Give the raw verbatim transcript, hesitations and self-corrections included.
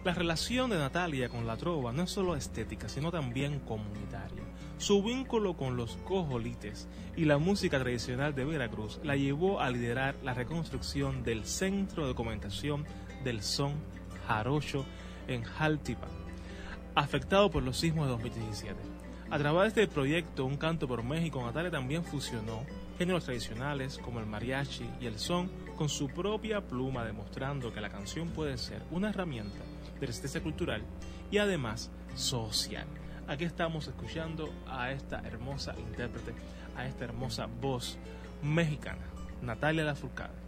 La relación de Natalia con la trova no es solo estética, sino también comunitaria. Su vínculo con los cojolites y la música tradicional de Veracruz la llevó a liderar la reconstrucción del Centro de Documentación del Son Jarocho en Jaltipa, afectado por los sismos de dos mil diecisiete. A través del proyecto Un Canto por México, Natalia también fusionó géneros tradicionales como el mariachi y el son con su propia pluma, demostrando que la canción puede ser una herramienta de resistencia cultural y además social. Aquí estamos escuchando a esta hermosa intérprete, a esta hermosa voz mexicana, Natalia Lafourcade.